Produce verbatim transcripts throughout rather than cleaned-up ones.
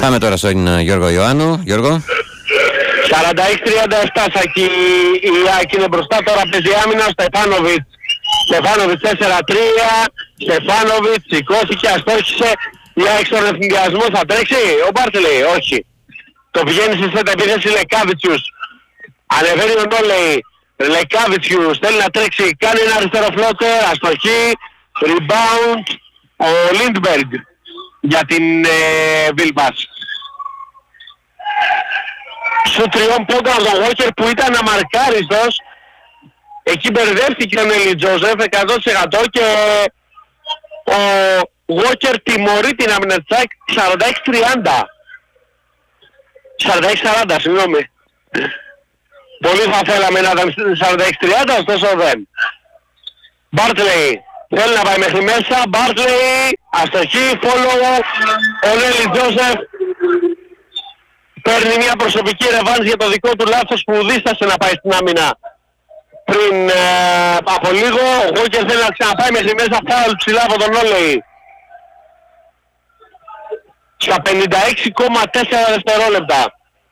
Πάμε τώρα στον Γιώργο Ιωάννου. Γιώργο. σαράντα έξι τριάντα επτά Σακή, η ΑΕΚ είναι μπροστά, τώρα παίζει άμυνα, Στεφάνοβιτς. Στεφάνοβιτς τέσσερα τρία, Στεφάνοβιτς σηκώθηκε, αστόχησε, η ΑΕΚ στον εθνικιασμό θα τρέξει, ο Μπάρτλεϊ, όχι. Το πηγαίνει σε σέτα επίθεση Λεκάβιτσιους. Ανεβαίνει ο Νόλεϊ, Λεκάβιτσιους θέλει να τρέξει, κάνει ένα αριστερό φλότερ, αστοχή, rebound, ο Λίντμπεργκ για την Βίλμπας. Ε, Σου τριών πόντων από τον Walker που ήταν αμαρκάριστος. Εκεί μπερδεύτηκε ο Νέλη Τζόζεφ εκατό τοις εκατό και ο Walker τιμωρεί την άμυνα της ΑΕΚ σαράντα έξι τριάντα. σαράντα έξι σαράντα, συγγνώμη. Πολύ θα θέλαμε να ήταν σαράντα έξι τριάντα, ωστόσο δεν. Μπάρτλεϊ θέλει να πάει μέχρι μέσα. Μπάρτλεϊ, αστοχή, follow. Ο Νέλη Τζόζεφ παίρνει μια προσωπική ρεβάνς για το δικό του λάθος που δίστασε να πάει στην άμυνα πριν ε, από λίγο. Ο Walker θέλει να ξαναπάει μέχρι μέσα, φάουλ ψηλά από τον Όλεϊ. Στα πενήντα έξι κόμμα τέσσερα δευτερόλεπτα.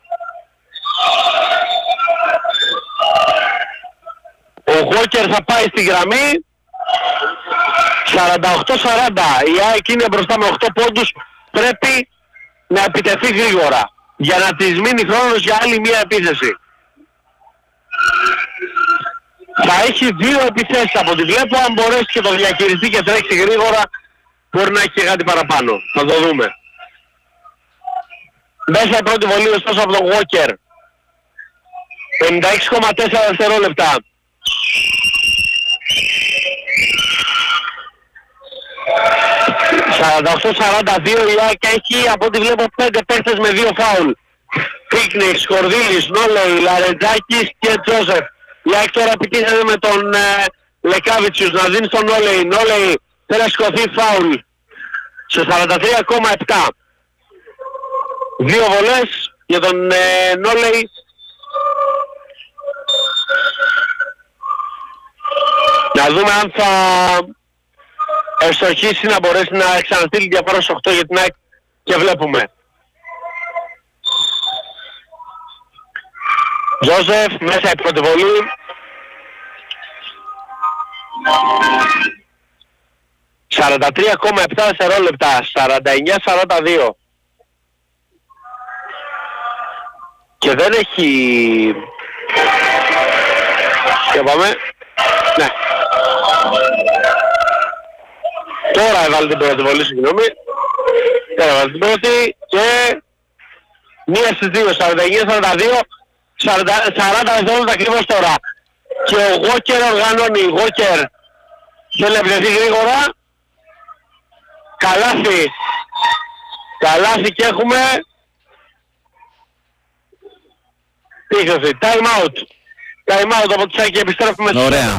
Ο Walker θα πάει στη γραμμή. σαράντα οκτώ σαράντα. Η ΑΕΚ είναι μπροστά με οκτώ πόντους. Πρέπει να επιτεθεί γρήγορα για να της μείνει χρόνος για άλλη μία επίθεση. Θα έχει δύο επιθέσεις από ό,τι βλέπω. Αν μπορέσει και το διαχειριστεί και τρέξει γρήγορα, μπορεί να έχει και κάτι παραπάνω. Θα το δούμε. Μέσα η πρώτη βολή ωστόσο από τον Walker. πενήντα έξι κόμμα τέσσερα δευτερόλεπτα. σαράντα οκτώ σαράντα δύο, η ΑΕΚ έχει από ό,τι βλέπω πέντε παίκτες με δύο φάουλ. Πίκνικ, Σκορδίλης, Νόλεϊ, Λαρεντζάκης και Τζόζεφ. Η ΑΕΚ τώρα επιτίθεται με τον ε, Λεκάβιτσιους να δίνει στον Νόλεϊ. Νόλεϊ θέλει να σηκωθεί, φάουλ. Σε σαράντα τρία κόμμα επτά. Δύο βολές για τον ε, Νόλεϊ. Να δούμε αν θα ευστοχίσει να μπορέσει να ξαναστείλει διαφορά στους οκτώ για την ΑΕΚ και βλέπουμε. Τζόζεφ μέσα η πρώτη βολή. σαράντα τρία κόμμα επτά δευτερόλεπτα. σαράντα εννιά σαράντα δύο. Και δεν έχει... Και πάμε. Ναι. Τώρα έβαλε την πρώτη βολή, συγγνώμη. Τώρα έβαλε την πρώτη και... Μία στις δύο, σαράντα εννιά σαράντα δύο. σαράντα δευτερόλεπτα ακριβώς τώρα. Και ο Walker οργανώνει. Ο Walker θέλει να επιτεθεί γρήγορα. Καλάθι. Καλάθι και έχουμε... Πίχωση. Time out. Time out από τη Σάκη, επιστρέφουμε. Ωραία.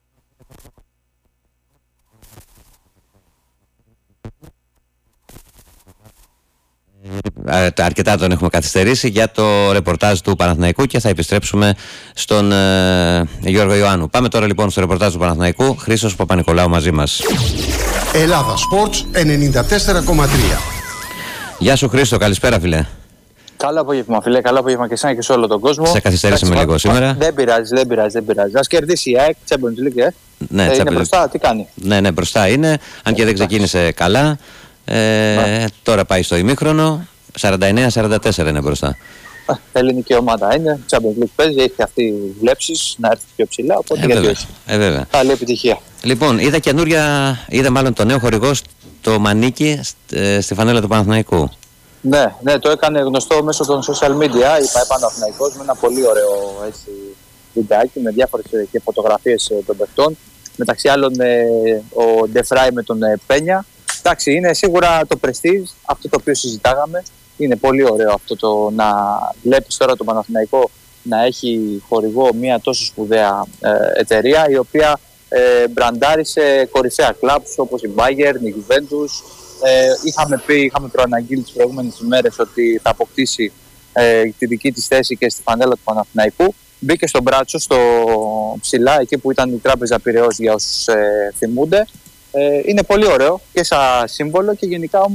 Αρκετά τον έχουμε καθυστερήσει για το ρεπορτάζ του Παναθηναϊκού και θα επιστρέψουμε στον ε, Γιώργο Ιωάννου. Πάμε τώρα λοιπόν στο ρεπορτάζ του Παναθηναϊκού. Χρήστος Παπα-Νικολάου μαζί μας. Ελλάδα Sports ενενήντα τέσσερα κόμμα τρία. Γεια σου Χρήστο, καλησπέρα φίλε. Καλό απόγευμα, φίλε. Καλό απόγευμα και εσένα και σε όλο τον κόσμο. Σε καθυστερήσαμε λίγο σήμερα. Δεν πειράζει, δεν πειράζει, δεν πειράζει. Ας κερδίσει η ΑΕΚ, Champions League, ε. Ναι, ε, είναι Champions. μπροστά, τι κάνει. Ναι, ναι, μπροστά είναι. Αν και δεν ξεκίνησε καλά. Ε, τώρα πάει στο ημίχρονο. σαράντα εννέα σαράντα τέσσερα είναι μπροστά. Ελληνική ομάδα είναι. Champions League παίζει, έχει αυτή βλέψεις να έρθει πιο ψηλά. Οπότε Ε, γιατί βέβαια. όχι. Ε, βέβαια. Καλή επιτυχία. Λοιπόν, είδα καινούρια, είδα μάλλον το νέο χορηγό, το Μανίκι, στη φανέλα του Παναθηναϊκού. Ναι, ναι, το έκανε γνωστό μέσω των social media. Η ΠΑΕ Παναθηναϊκός με ένα πολύ ωραίο έτσι, βιντεάκι με διάφορες και φωτογραφίες των παιχτών. Μεταξύ άλλων ε, ο Ντεφράι με τον ε, Πένια. Εντάξει, είναι σίγουρα το prestige, αυτό το οποίο συζητάγαμε. Είναι πολύ ωραίο αυτό το να βλέπεις τώρα το Παναθηναϊκό να έχει χορηγό μια τόσο σπουδαία ε, εταιρεία η οποία ε, μπραντάρει σε κορυφαία κλαμπς όπως η Bayern, η Juventus. Ε, είχαμε πει, είχαμε προαναγγείλει τις προηγούμενες ημέρες ότι θα αποκτήσει ε, τη δική της θέση και στη φανέλα του Παναθηναϊκού. Μπήκε στον μπράτσο, στο ψηλά, εκεί που ήταν η Τράπεζα Πειραιώς για όσους ε, θυμούνται. Ε, είναι πολύ ωραίο και σαν σύμβολο και γενικά όμως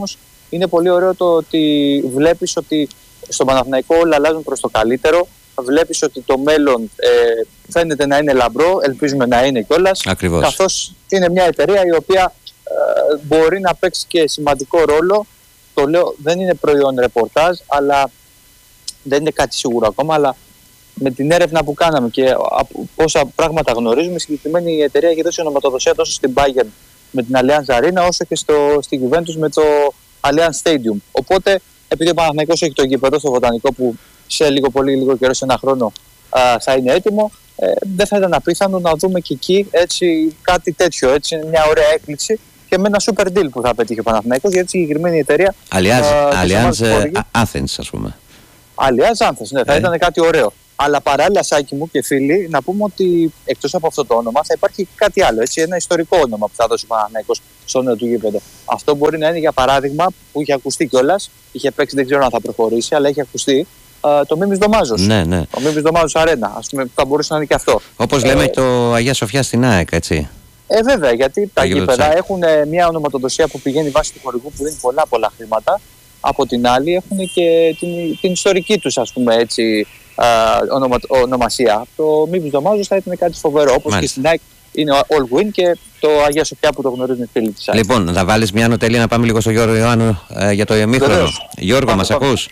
είναι πολύ ωραίο το ότι βλέπεις ότι στον Παναθηναϊκό όλα αλλάζουν προς το καλύτερο. Βλέπεις ότι το μέλλον ε, φαίνεται να είναι λαμπρό, ελπίζουμε να είναι κιόλας. Ακριβώς. Καθώς είναι μια εταιρεία η οποία ε, μπορεί να παίξει και σημαντικό ρόλο. Το λέω, δεν είναι προϊόν ρεπορτάζ, αλλά δεν είναι κάτι σίγουρο ακόμα. Αλλά με την έρευνα που κάναμε και από πόσα πράγματα γνωρίζουμε, η συγκεκριμένη εταιρεία έχει δώσει ονοματοδοσία τόσο στην Bayern με την Allianz Arena, όσο και στο, στη Juventus με το Allianz Stadium. Οπότε, επειδή ο Παναθηναϊκός έχει το γήπεδο στο Βοτανικό που σε λίγο πολύ λίγο καιρό, σε ένα χρόνο α, θα είναι έτοιμο, ε, δεν θα ήταν απίθανο να δούμε και εκεί έτσι, κάτι τέτοιο. Έτσι, μια ωραία έκπληξη και με ένα super deal που θα πετύχει ο Παναθηναϊκός για τη συγκεκριμένη εταιρεία. Allianz Athens, ας πούμε. Allianz Athens, ναι, θα ε. ήταν κάτι ωραίο. Αλλά παράλληλα, Σάκη μου και φίλοι, να πούμε ότι εκτός από αυτό το όνομα θα υπάρχει και κάτι άλλο. Έτσι, ένα ιστορικό όνομα που θα δώσει ο Παναθηναϊκός στο νέο του γήπεδο. Αυτό μπορεί να είναι για παράδειγμα που είχε ακουστεί κιόλας. Είχε παίξει, δεν ξέρω αν θα προχωρήσει, αλλά είχε ακουστεί uh, το Μίμης Δωμάζος. Ναι, ναι. Το Μίμης Δωμάζος Αρένα. Ας πούμε, θα μπορούσε να είναι και αυτό. Όπως ε, λέμε το Αγία Σοφιά στην ΑΕΚ, έτσι. Ε, βέβαια, γιατί τα Αγίου γήπεδα Τσάκ. έχουν ε, μια ονοματοδοσία που πηγαίνει βάσει του χορηγού που δίνει πολλά πολλά χρήματα. Από την άλλη έχουν και την, την ιστορική τους, ας πούμε, έτσι, α, ονομα, ονομασία. Το Μίμης Δωμάζος θα ήταν κάτι φοβερό. Όπως και στην ΑΕΚ είναι All Win και το Αγία Σοφιά που το γνωρίζουν οι φίλοι της ΑΕΚ. Λοιπόν, θα βάλεις μια νοτελή να πάμε λίγο στο Γιώργο Ιωάννου ε, για το ημίχρονο. Γιώργο, πάμε, μας πάμε. Ακούς?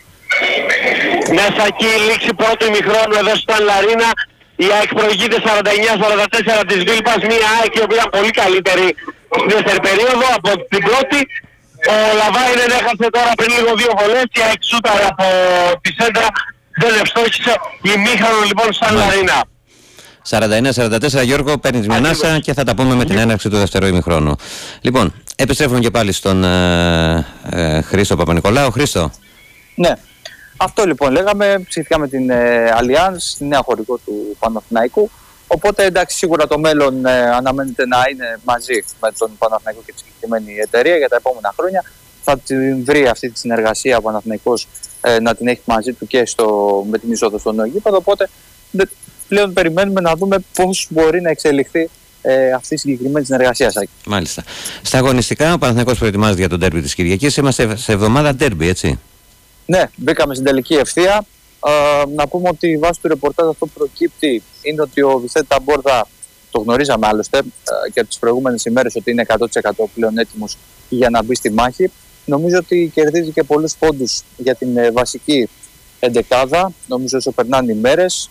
Μέσα εκεί η λήξη πρώτου ημιχρόνου εδώ στο Λαρίνα. Η ΑΕΚ προηγείται σαράντα εννιά σαράντα τέσσερα της Βίλπας. Μια ΑΕΚ η οποία ήταν πολύ καλύτερη στη δεύτερη περίοδο από την πρώτη. Ο Λαβάινεν έχασε τώρα πριν λίγο δύο βολές. Η ΑΕΚ σούταρε από τη σέντρα. Δεν ευστόχησε. Ημίχρονο λοιπόν στο Λαρίνα. σαράντα εννιά σαράντα τέσσερα, Γιώργο, παίρνεις μια ανάσα και θα τα πούμε με την έναρξη του δεύτερου ημιχρόνου. Λοιπόν, επιστρέφουμε και πάλι στον ε, ε, Χρήστο Παπα-Νικολάου. Χρήστο. Ναι. Αυτό λοιπόν λέγαμε, ψηφιάμε την ε, Allianz, τη νέα χορηγό του Παναθηναϊκού. Οπότε εντάξει, σίγουρα το μέλλον ε, αναμένεται να είναι μαζί με τον Παναθηναϊκό και τη συγκεκριμένη εταιρεία για τα επόμενα χρόνια. Θα την βρει αυτή τη συνεργασία ο Παναθηναϊκός ε, να την έχει μαζί του και στο, με την είσοδο στο νέο γήπεδο. Οπότε δε, πλέον περιμένουμε να δούμε πώς μπορεί να εξελιχθεί ε, αυτή η συγκεκριμένη συνεργασία. Σάκη. Μάλιστα. Στα αγωνιστικά, ο Παναθηναϊκός προετοιμάζεται για τον ντέρμπι της Κυριακής. Είμαστε σε εβδομάδα ντέρμπι, έτσι. Ναι, μπήκαμε στην τελική ευθεία. Uh, να πούμε ότι βάσει του ρεπορτάζ αυτό που προκύπτει είναι ότι ο Βιθέντε Ταμπόρδα, το γνωρίζαμε άλλωστε uh, και από τις προηγούμενες ημέρες, ότι είναι εκατό τοις εκατό πλέον έτοιμος για να μπει στη μάχη. Νομίζω ότι κερδίζει και πολλούς πόντους για την uh, βασική εντεκάδα, νομίζω όσο περνάνε οι μέρες.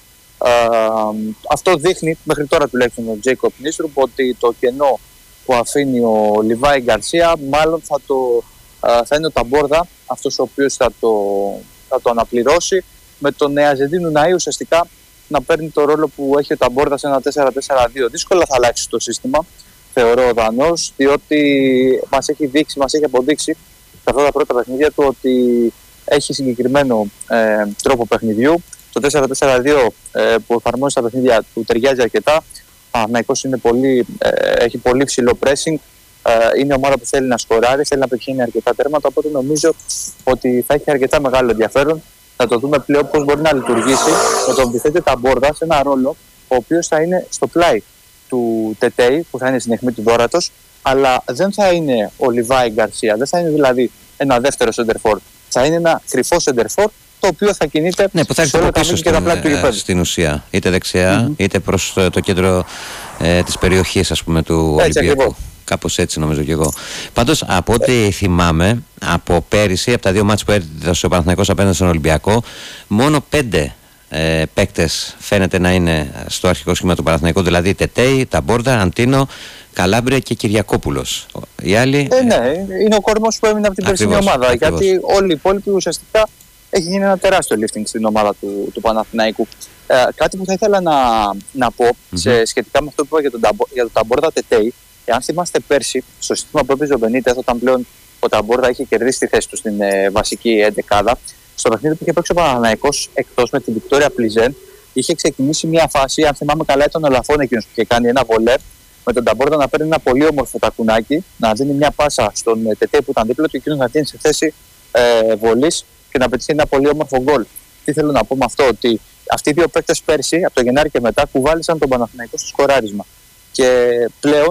Uh, αυτό δείχνει μέχρι τώρα τουλάχιστον τον Τζέικοπ Νίστρουπ ότι το κενό που αφήνει ο Λιβάη Γκαρσία μάλλον θα, το, uh, θα είναι ο Ταμπόρδα αυτός ο οποίος θα το, θα το αναπληρώσει, με τον Νεαζεντίνου Ναΐ ουσιαστικά να παίρνει το ρόλο που έχει ο Ταμπόρδα σε ένα τέσσερα τέσσερα δύο. Δύσκολα θα αλλάξει το σύστημα, θεωρώ ο Δανός, διότι μας έχει δείξει, μας έχει αποδείξει σε αυτά τα πρώτα παιχνίδια του ότι έχει συγκεκριμένο ε, τρόπο παιχνιδιού. Το τέσσερα τέσσερα δύο ε, που εφαρμόζει στα παιχνίδια του ταιριάζει αρκετά. Ο Παναθηναϊκός είναι πολύ, ε, έχει πολύ ψηλό pressing. Ε, είναι ομάδα που θέλει να σκοράρει, θέλει να πετυχαίνει αρκετά τέρματα. Οπότε νομίζω ότι θα έχει αρκετά μεγάλο ενδιαφέρον. Θα το δούμε πλέον πώς μπορεί να λειτουργήσει με τον Βιθέντε Ταμπόρδα σε ένα ρόλο ο οποίος θα είναι στο πλάι του Τετέι, που θα είναι στην αιχμή του δόρατος, αλλά δεν θα είναι ο Λιβάη Γκαρσία, δεν θα είναι δηλαδή ένα δεύτερο σεντερφόρ. Θα είναι ένα κρυφό σεντερφόρ το οποίο θα κινείται ναι, που θα σε όλα τα μήκη και τα πλάτη του γηπέδου. Στην ουσία, είτε δεξιά, mm-hmm. είτε προς το κέντρο ε, της περιοχής, ας πούμε, του έτσι, Ολυμπιακού. Ακριβώς. Κάπως έτσι νομίζω και εγώ. Πάντως, από ό,τι ε. θυμάμαι, από πέρυσι, από τα δύο μάτς που έδωσε ο Παναθηναϊκός απέναντι στον Ολυμπιακό, μόνο πέντε ε, παίκτες φαίνεται να είναι στο αρχικό σχήμα του Παναθηναϊκού, δηλαδή Τετέι, Ταμπόρδα, Αντίνο, Καλάμπρια και Κυριακόπουλος. Οι άλλοι. Ε, ναι, είναι ο κορμός που έμεινε από την περσινή ομάδα. Ακριβώς. Γιατί όλοι οι υπόλοιποι ουσιαστικά έχει γίνει ένα τεράστιο lifting στην ομάδα του, του Παναθηναϊκού. Ε, κάτι που θα ήθελα να, να πω mm-hmm. σε, σχετικά με αυτό που είπα για τον, για τον Ταμπόρδα Τετέι. Εάν θυμάστε πέρσι, στο σύστημα που έπαιζε ο Μπενίτες, όταν πλέον ο Ταμπόρδα είχε κερδίσει τη θέση του στην ε, βασική εντεκάδα, στο παιχνίδι που είχε παίξει ο Παναθηναϊκός εκτός με την Βικτόρια Πλιζέν, είχε ξεκινήσει μια φάση, αν θυμάμαι καλά, ήταν ο Λαφών εκείνος που είχε κάνει ένα βολέ, με τον Ταμπόρδα να παίρνει ένα πολύ όμορφο τακουνάκι, να δίνει μια πάσα στον ε, Τετέ που ήταν δίπλα του, εκείνος να δίνει σε θέση ε, βολής και να πετύχει ένα πολύ όμορφο γκολ. Τι θέλω να πω με αυτό, ότι αυτοί οι δύο παίκτες πέρσι, από το Γενάρη και μετά, κουβάλισαν τον Παναθηναϊκό στο σκοράρισμα. Και πλέον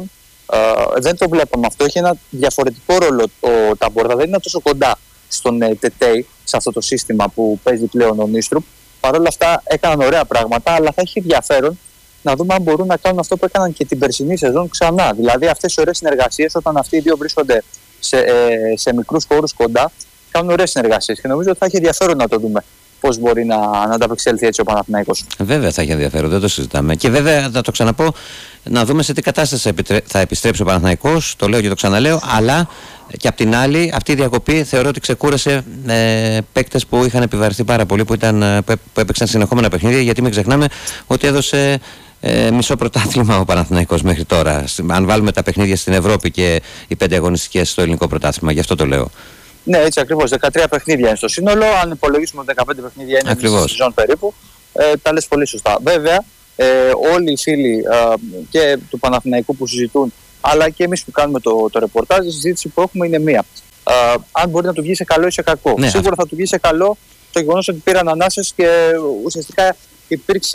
Ε, δεν το βλέπαμε αυτό. Έχει ένα διαφορετικό ρόλο ο Ταμπόρδα. Δεν είναι τόσο κοντά στον ε, Τετέι, σε αυτό το σύστημα που παίζει πλέον ο Νίστρουπ. Παρ' όλα αυτά έκαναν ωραία πράγματα, αλλά θα έχει ενδιαφέρον να δούμε αν μπορούν να κάνουν αυτό που έκαναν και την περσινή σεζόν ξανά. Δηλαδή αυτές οι ωραίες συνεργασίες, όταν αυτοί οι δύο βρίσκονται σε, ε, σε μικρούς χώρους κοντά, κάνουν ωραίες συνεργασίες. Και νομίζω ότι θα έχει ενδιαφέρον να το δούμε πώς μπορεί να, να ανταπεξέλθει έτσι ο Παναθηναϊκός. Βέβαια θα έχει ενδιαφέρον, δεν το συζητάμε. Και βέβαια θα το ξαναπώ, να δούμε σε τι κατάσταση θα επιστρέψει ο Παναθηναϊκός. Το λέω και το ξαναλέω, αλλά και απ' την άλλη, αυτή η διακοπή θεωρώ ότι ξεκούρασε ε, παίκτες που είχαν επιβαρυνθεί πάρα πολύ, που, ήταν, που έπαιξαν συνεχόμενα παιχνίδια, γιατί μην ξεχνάμε ότι έδωσε ε, μισό πρωτάθλημα ο Παναθηναϊκός μέχρι τώρα. Αν βάλουμε τα παιχνίδια στην Ευρώπη και οι πέντε αγωνιστικές στο ελληνικό πρωτάθλημα, γι' αυτό το λέω. Ναι, έτσι ακριβώς. δεκατρία παιχνίδια είναι στο σύνολο. Αν υπολογίσουμε δεκαπέντε παιχνίδια είναι ακριβώς. Στη σεζόν περίπου. Ε, τα λες πολύ σωστά. Βέβαια, ε, όλοι οι φίλοι ε, και του Παναθηναϊκού που συζητούν, αλλά και εμείς που κάνουμε το, το ρεπορτάζ, η συζήτηση που έχουμε είναι μία. Ε, αν μπορεί να του βγει σε καλό ή σε κακό. Ναι, Σίγουρα θα του βγει σε καλό το γεγονός ότι πήραν ανάσες και ουσιαστικά υπήρξε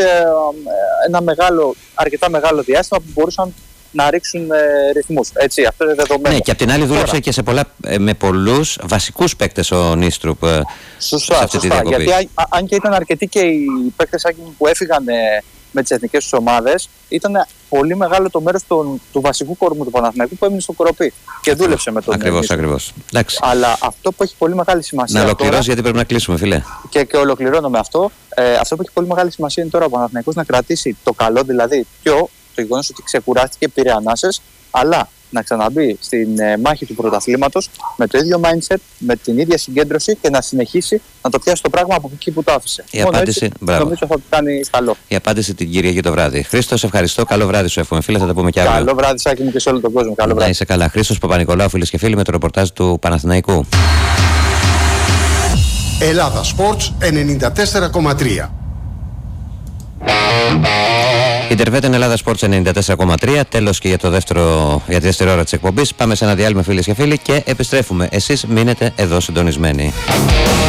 ε, ένα μεγάλο, αρκετά μεγάλο διάστημα που μπορούσαν να ρίξουν ε, ρυθμούς. Έτσι, αυτό είναι δεδομένο. Ναι, και απ' την άλλη δούλεψε Τώρα. και σε πολλά, ε, με πολλούς βασικούς παίκτες ο Νίστρουπ. Ε, σωστά, σε αυτή σωστά. Τη γιατί α, α, αν και ήταν αρκετοί και οι παίκτες που έφυγαν ε, με τις εθνικές τους ομάδες, ήταν πολύ μεγάλο το μέρος του, του βασικού κορμού του Παναθηναϊκού που έμεινε στο Κοροπή και δούλεψε με τον Ακριβώς, ακριβώς. Αλλά αυτό που έχει πολύ μεγάλη σημασία. Να ολοκληρώσει, τώρα, γιατί πρέπει να κλείσουμε, φίλε. Και, και ολοκληρώνω με αυτό. Ε, αυτό που έχει πολύ μεγάλη σημασία είναι τώρα ο Παναθηναϊκός να κρατήσει το καλό, δηλαδή πιο το γεγονός ότι ξεκουράστηκε, πήρε ανάσες, αλλά να ξαναμπεί στην ε, μάχη του πρωταθλήματος με το ίδιο mindset, με την ίδια συγκέντρωση και να συνεχίσει να το πιάσει το πράγμα από εκεί που το άφησε. Η Μόνο απάντηση, έτσι, νομίζω θα του κάνει καλό. Η απάντηση την Κυριακή το βράδυ. Χρήστο, ευχαριστώ. Καλό βράδυ σου εύχομαι, φίλε. Θα τα πούμε κι αύριο. Καλό βράδυ, Σάκη μου, και σε όλο τον κόσμο. Καλό βράδυ. Να είσαι καλά. Χρήστος Παπα-Νικολάου, φίλες και φίλοι, με το ρεπορτάζ του Παναθηναϊκού. Ελλάδα Sports ενενήντα τέσσερα κόμμα τρία. Ιντερβέτεν Ελλάδα Sports ενενήντα τέσσερα κόμμα τρία. Τέλος και για, το δεύτερο, για τη δεύτερη ώρα της εκπομπής. Πάμε σε ένα διάλειμμα, φίλες και φίλοι, και επιστρέφουμε. Εσείς μείνετε εδώ συντονισμένοι.